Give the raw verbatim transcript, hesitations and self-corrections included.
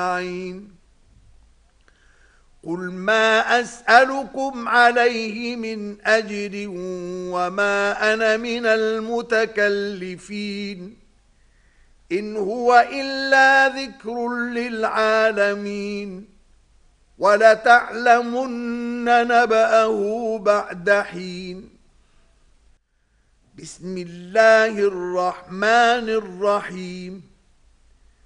أجمعين. قل ما أسألكم عليه من أجر وما أنا من المتكلفين إن هو إلا ذكر للعالمين ولتعلمن نبأه بعد حين. بسم الله الرحمن الرحيم.